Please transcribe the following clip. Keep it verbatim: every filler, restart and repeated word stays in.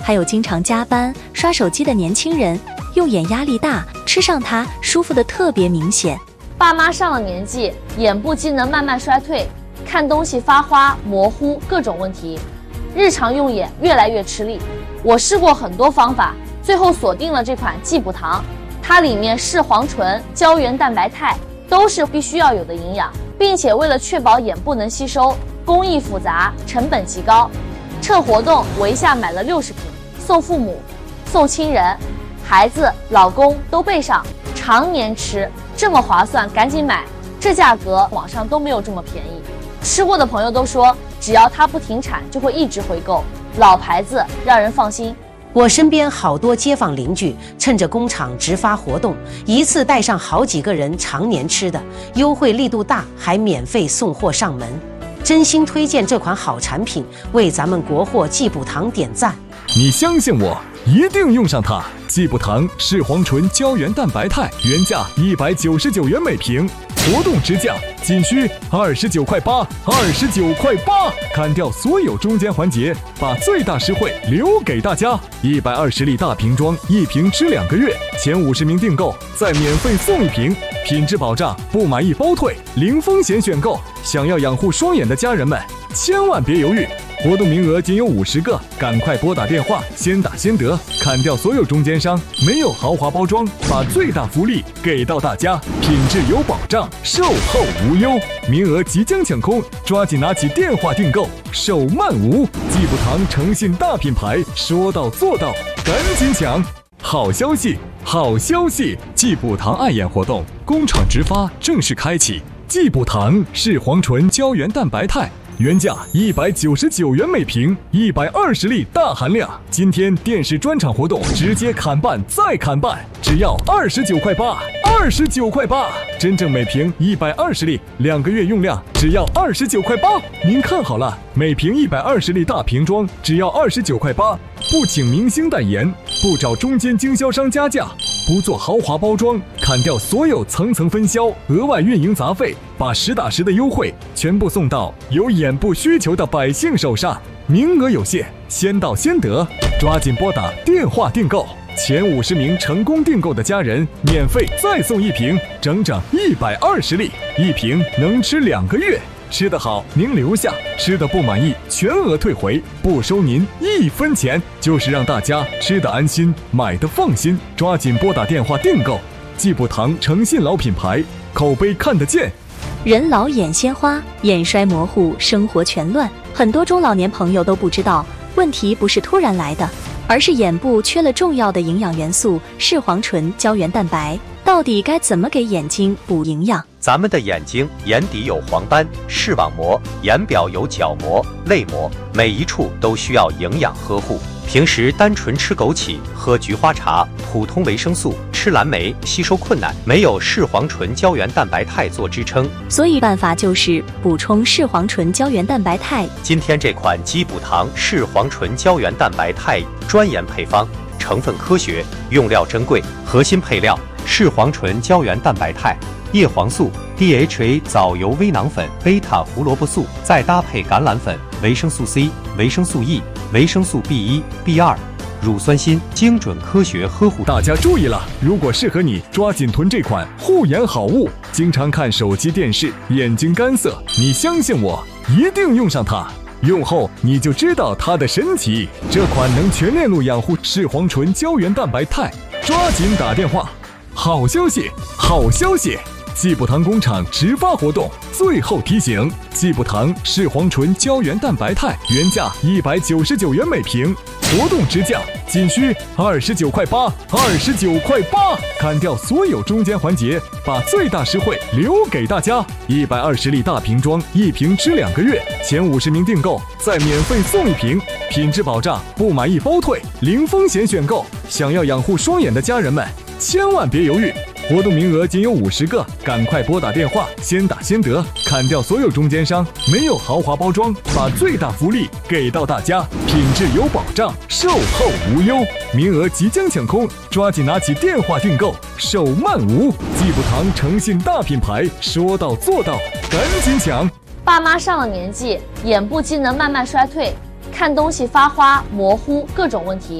还有经常加班刷手机的年轻人，用眼压力大，吃上它舒服的特别明显。 爸妈上了年纪，眼部机能慢慢衰退，看东西发花、模糊，各种问题，日常用眼越来越吃力。我试过很多方法，最后锁定了这款济补堂，它里面视黄醇、胶原蛋白肽都是必须要有的营养，并且为了确保眼部能吸收，工艺复杂，成本极高。趁活动我一下买了六十瓶，送父母、送亲人、孩子、老公都备上，常年吃，这么划算，赶紧买！这价格网上都没有这么便宜。吃过的朋友都说，只要它不停产，就会一直回购，老牌子，让人放心。 我身边好多街坊邻居趁着工厂直发活动，一次带上好几个人常年吃的，优惠力度大，还免费送货上门。真心推荐这款好产品，为咱们国货济补堂点赞。 你相信我，一定用上它。济补堂视黄醇胶原蛋白肽原价一百九十九元每瓶，活动直降，仅需二十九块八，二十九块八，砍掉所有中间环节，把最大实惠留给大家。一百二十粒大瓶装，一瓶吃两个月，前五十名订购再免费送一瓶，品质保障，不满意包退，零风险选购。想要养护双眼的家人们，千万别犹豫。活动名额仅有五十个，赶快拨打电话，先打先得，砍掉所有中间商，没有豪华包装，把最大福利给到大家，品质有保障，售后无忧，名额即将抢空，抓紧拿起电话订购，手慢无。济补堂诚信大品牌，说到做到，赶紧抢！好消息，好消息！济补堂爱眼活动工厂直发正式开启，济补堂视黄醇胶原蛋白肽。原价一百九十九元每瓶，一百二十粒大含量。今天电视专场活动直接砍半再砍半，只要二十九块八，二十九块八。真正每瓶一百二十粒，两个月用量只要二十九块八。您看好了，每瓶一百二十粒大瓶装只要二十九块八，不请明星代言，不找中间经销商加价，不做豪华包装，砍掉所有层层分销、额外运营杂费，把实打实的优惠全部送到有眼部需求的百姓手上。名额有限，先到先得，抓紧拨打电话订购。前五十名成功订购的家人，免费再送一瓶，整整一百二十粒，一瓶能吃两个月。吃得好您留下，吃得不满意全额退回，不收您一分钱，就是让大家吃得安心，买得放心。抓紧拨打电话订购，济补堂诚信老品牌，口碑看得见。 人老眼先花，眼衰模糊，生活全乱。很多中老年朋友都不知道，问题不是突然来的，而是眼部缺了重要的营养元素视黄醇胶原蛋白。到底该怎么给眼睛补营养？ 咱们的眼睛眼底有黄斑、视网膜，眼表有角膜、泪膜，每一处都需要营养呵护。平时单纯吃枸杞、喝菊花茶、普通维生素、吃蓝莓，吸收困难，没有视黄醇胶原蛋白肽做支撑， 所以办法就是补充视黄醇胶原蛋白肽。 今天这款济补堂视黄醇胶原蛋白肽专研配方，成分科学，用料珍贵，核心配料视黄醇胶原蛋白肽、叶黄素、D H A 藻油微囊粉、贝塔胡萝卜素，再搭配橄榄粉、维生素 C、维生素 E、维生素 B 一、B 二、乳酸锌，精准科学呵护。 大家注意了，如果适合你，抓紧囤这款护眼好物。经常看手机电视，眼睛干涩，你相信我，一定用上它。用后你就知道它的神奇。这款能全链路养护视黄醇胶原蛋白肽，抓紧打电话。好消息，好消息！济补堂工厂直发活动，最后提醒：济补堂视黄醇胶原蛋白肽原价一百九十九元每瓶，活动直降，仅需二十九块八，二十九块八，砍掉所有中间环节，把最大实惠留给大家。一百二十粒大瓶装，一瓶吃两个月，前五十名订购再免费送一瓶，品质保障，不满意包退，零风险选购。想要养护双眼的家人们，千万别犹豫。活动名额仅有五十个，赶快拨打电话，先打先得，砍掉所有中间商，没有豪华包装，把最大福利给到大家，品质有保障，售后无忧，名额即将抢空，抓紧拿起电话订购，手慢无。济补堂诚信大品牌，说到做到，赶紧抢！ 爸妈上了年纪，眼部机能慢慢衰退，看东西发花、模糊，各种问题。